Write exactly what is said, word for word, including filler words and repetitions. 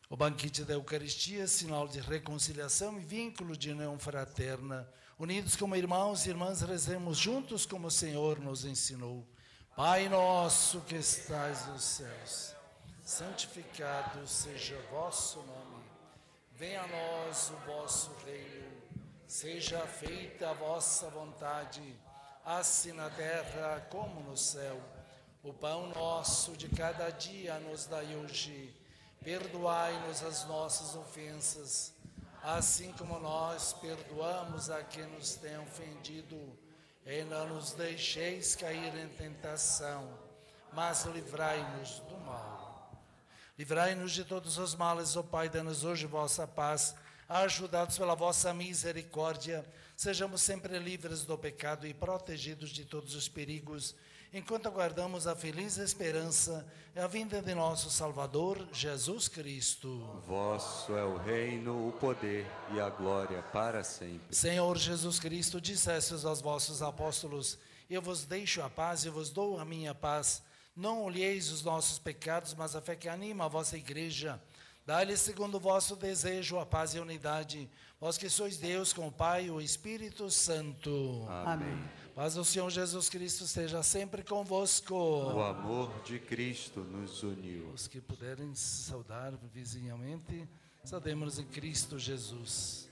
O banquete da Eucaristia, sinal de reconciliação e vínculo de união fraterna. Unidos como irmãos e irmãs, rezemos juntos como o Senhor nos ensinou. Pai nosso que estais nos céus, santificado seja o vosso nome. Venha a nós o vosso reino. Seja feita a vossa vontade, assim na terra como no céu. O pão nosso de cada dia nos dai hoje. Perdoai-nos as nossas ofensas, assim como nós perdoamos a quem nos tem ofendido. E não nos deixeis cair em tentação, mas livrai-nos do mal. Livrai-nos de todos os males, ó Pai, dá-nos hoje vossa paz. Ajudados pela vossa misericórdia, sejamos sempre livres do pecado e protegidos de todos os perigos, enquanto aguardamos a feliz esperança e a vinda de nosso Salvador, Jesus Cristo. Vosso é o reino, o poder e a glória para sempre. Senhor Jesus Cristo, dissestes aos vossos apóstolos: eu vos deixo a paz e vos dou a minha paz. Não olheis os nossos pecados, mas a fé que anima a vossa igreja. Dai-lhe segundo o vosso desejo a paz e a unidade, vós que sois Deus com o Pai e o Espírito Santo. Amém. Paz do Senhor Jesus Cristo esteja sempre convosco. O amor de Cristo nos uniu. Os que puderem saudar vizinhamente, saudemos em Cristo Jesus.